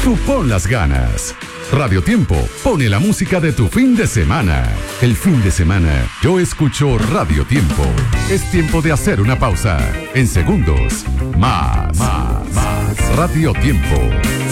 Tú pon las ganas. Radio Tiempo pone la música de tu fin de semana. El fin de semana yo escucho Radio Tiempo. Es tiempo de hacer una pausa. En segundos, más. Radio Tiempo.